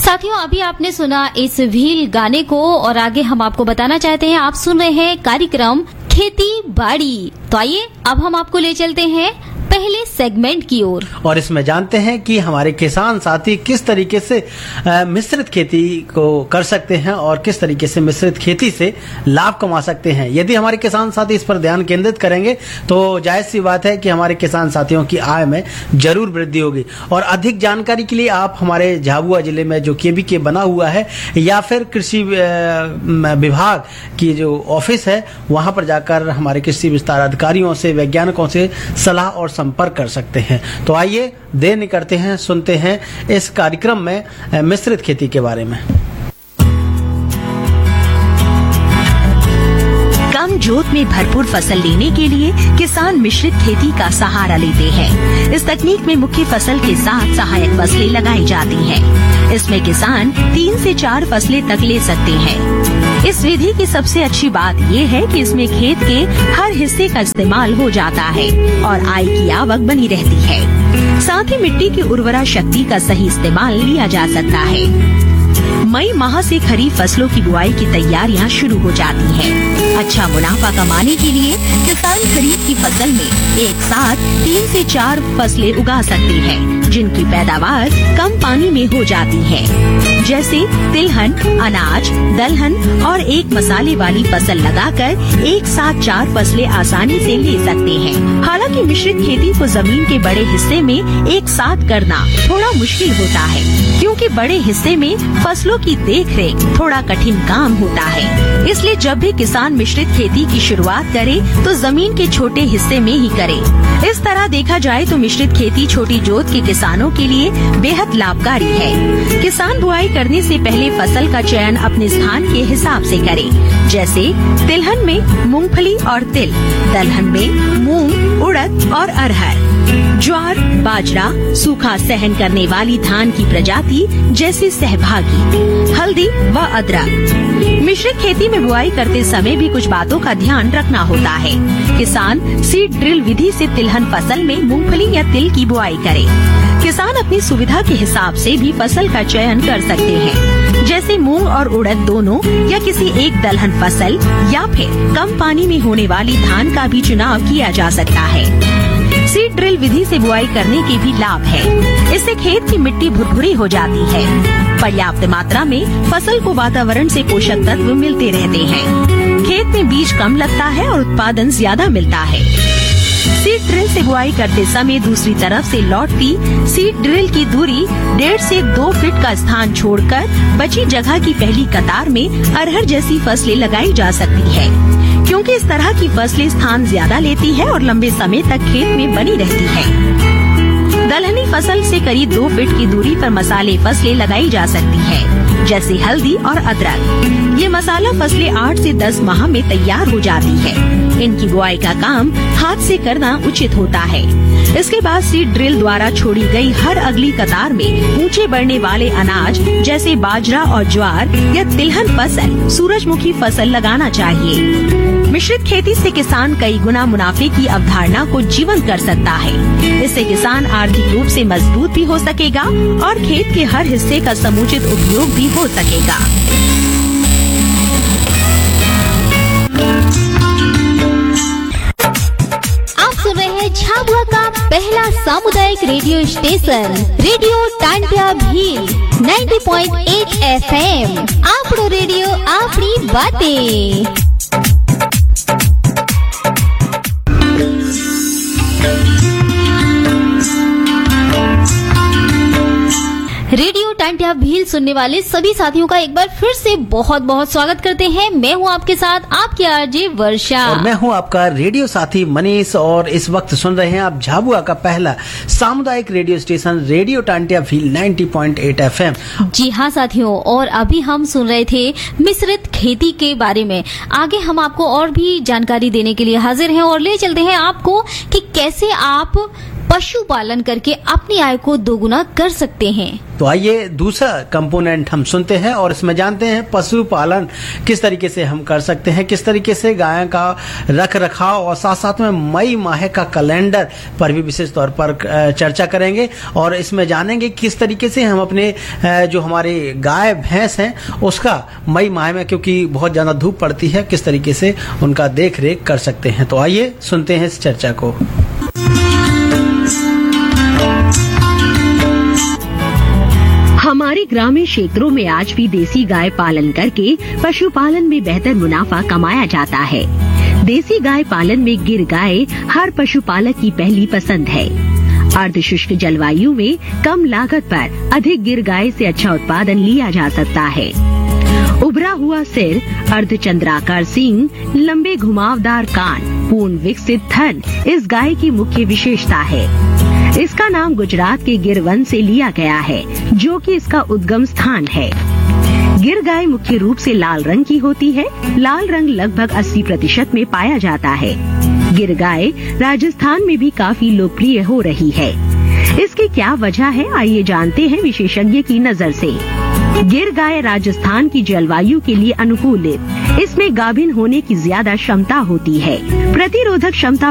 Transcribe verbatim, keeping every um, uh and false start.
साथियों, अभी आपने सुना इस भील गाने को और आगे हम आपको बताना चाहते हैं, आप सुन रहे हैं कार्यक्रम खेती बाड़ी। तो आइए अब हम आपको ले चलते हैं पहले सेगमेंट की ओर और इसमें जानते हैं कि हमारे किसान साथी किस तरीके से मिश्रित खेती को कर सकते हैं और किस तरीके से मिश्रित खेती से लाभ कमा सकते हैं। यदि हमारे किसान साथी इस पर ध्यान केंद्रित करेंगे तो जायज सी बात है कि हमारे किसान साथियों की आय में जरूर वृद्धि होगी। और अधिक जानकारी के लिए आप हमारे झाबुआ जिले में जो केबीके बना हुआ है या फिर कृषि विभाग की जो ऑफिस है वहां पर जाकर हमारे कृषि विस्तार अधिकारियों से, वैज्ञानिकों से सलाह और संपर्क कर सकते हैं। तो आइए देर नहीं करते हैं, सुनते हैं इस कार्यक्रम में मिश्रित खेती के बारे में। कम जोत में भरपूर फसल लेने के लिए किसान मिश्रित खेती का सहारा लेते हैं। इस तकनीक में मुख्य फसल के साथ सहायक फसलें लगाई जाती हैं। इसमें किसान तीन से चार फसलें तक ले सकते हैं। इस विधि की सबसे अच्छी बात ये है कि इसमें खेत के हर हिस्से का इस्तेमाल हो जाता है और आय की आवक बनी रहती है। साथ ही मिट्टी की उर्वरा शक्ति का सही इस्तेमाल लिया जा सकता है। मई माह से खरीफ फसलों की बुआई की तैयारियां शुरू हो जाती हैं। अच्छा मुनाफा कमाने के लिए किसान खरीफ की फसल में एक साथ तीन से चार फसलें उगा सकते हैं, जिनकी पैदावार कम पानी में हो जाती है। जैसे तिलहन, अनाज, दलहन और एक मसाले वाली फसल लगाकर एक साथ चार फसलें आसानी से ले सकते हैं। हालांकि मिश्रित खेती को जमीन के बड़े हिस्से में एक साथ करना थोड़ा मुश्किल होता है, क्योंकि बड़े हिस्से में फसलों की देखरेख थोड़ा कठिन काम होता है। इसलिए जब भी किसान मिश्रित खेती की शुरुआत करे तो जमीन के छोटे हिस्से में ही करे। इस तरह देखा जाए तो मिश्रित खेती छोटी जोत के किसानों के लिए बेहद लाभकारी है। किसान बुआई करने से पहले फसल का चयन अपने स्थान के हिसाब से करे। जैसे तिलहन में मूंगफली और तिल, दलहन में मूंग, उड़द और अरहर, ज्वार, बाजरा, सूखा सहन करने वाली धान की प्रजाति जैसे सहभागी, हल्दी व अदरक। मिश्रित खेती में बुआई करते समय भी कुछ बातों का ध्यान रखना होता है। किसान सीड ड्रिल विधि से तिलहन फसल में मूंगफली या तिल की बुआई करे। किसान अपनी सुविधा के हिसाब से भी फसल का चयन कर सकते हैं, जैसे मूंग और उड़द दोनों या किसी एक दलहन फसल या फिर कम पानी में होने वाली धान का भी चुनाव किया जा सकता है। सीड ड्रिल विधि से बुआई करने के भी लाभ है। इससे खेत की मिट्टी भुरभुरी हो जाती है। पर्याप्त मात्रा में फसल को वातावरण से पोषक तत्व मिलते रहते हैं। खेत में बीज कम लगता है और उत्पादन ज्यादा मिलता है। सीड ड्रिल से बुआई करते समय दूसरी तरफ से लौटती सीड ड्रिल की दूरी डेढ़ से दो फीट का स्थान छोड़कर बची जगह की पहली कतार में अरहर जैसी फसलें लगाई जा सकती है, क्योंकि इस तरह की फसलें स्थान ज्यादा लेती है और लंबे समय तक खेत में बनी रहती है। दलहनी फसल से करीब दो फीट की दूरी पर मसाले फसलें लगाई जा सकती है, जैसे हल्दी और अदरक। ये मसाला फसलें आठ से दस माह में तैयार हो जाती है। इनकी बुआई का काम हाथ से करना उचित होता है। इसके बाद सीड ड्रिल द्वारा छोड़ी गई हर अगली कतार में ऊंचे बढ़ने वाले अनाज जैसे बाजरा और ज्वार या तिलहन फसल, सूरजमुखी फसल लगाना चाहिए। मिश्रित खेती से किसान कई गुना मुनाफे की अवधारणा को जीवंत कर सकता है। इससे किसान आर्थिक रूप से मजबूत भी हो सकेगा और खेत के हर हिस्से का समुचित उपयोग भी हो सकेगा। आप सुन रहे हैं झाबुआ का पहला सामुदायिक radio station radio Tantia Bhil नब्बे पॉइंट आठ एफ एम। आपनो रेडियो आपनी बातें। रेडियो टांटिया भील सुनने वाले सभी साथियों का एक बार फिर से बहुत बहुत स्वागत करते हैं। मैं हूं आपके साथ आपकी आरजे वर्षा और मैं हूं आपका रेडियो साथी मनीष। और इस वक्त सुन रहे हैं आप झाबुआ का पहला सामुदायिक radio station radio Tantia Bhil नब्बे पॉइंट आठ एफ एम। जी हाँ साथियों, और अभी हम सुन रहे थे मिश्रित खेती के बारे में। आगे हम आपको और भी जानकारी देने के लिए हाजिर हैं और ले चलते हैं आपको कि कैसे आप पशुपालन करके अपनी आय को दोगुना कर सकते हैं। तो आइए दूसरा कंपोनेंट हम सुनते हैं और इसमें जानते हैं पशुपालन किस तरीके से हम कर सकते हैं, किस तरीके से गाय का रख रखाव और साथ साथ में मई माह का कैलेंडर पर भी विशेष तौर पर चर्चा करेंगे और इसमें जानेंगे किस तरीके से हम अपने जो हमारे गाय भैंस हैं उसका मई माह में, क्योंकि बहुत ज्यादा धूप पड़ती है, किस तरीके से उनका देख रेख कर सकते हैं। तो आइए सुनते हैं इस चर्चा को। हमारे ग्रामीण क्षेत्रों में आज भी देसी गाय पालन करके पशुपालन में बेहतर मुनाफा कमाया जाता है। देसी गाय पालन में गिर गाय हर पशुपालक की पहली पसंद है। अर्धशुष्क जलवायु में कम लागत पर अधिक गिर गाय से अच्छा उत्पादन लिया जा सकता है। उभरा हुआ सिर, अर्धचंद्राकार सींग, लंबे घुमावदार कान, पूर्ण विकसित थन इस गाय की मुख्य विशेषता है। इसका नाम गुजरात के गिर वन से लिया गया है, जो कि इसका उद्गम स्थान है। गिर गाय मुख्य रूप से लाल रंग की होती है। लाल रंग लगभग अस्सी प्रतिशत में पाया जाता है। गिर गाय राजस्थान में भी काफी लोकप्रिय हो रही है। इसकी क्या वजह है, आइए जानते हैं विशेषज्ञ की नजर से। गिर गाय राजस्थान की जलवायु के लिए अनुकूलित, इसमें गाभिन होने की ज्यादा क्षमता होती है। प्रतिरोधक क्षमता